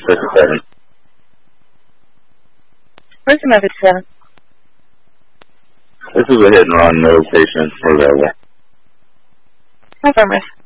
57. Where's the message from? This is a hit and run, no patient available. Affirmative.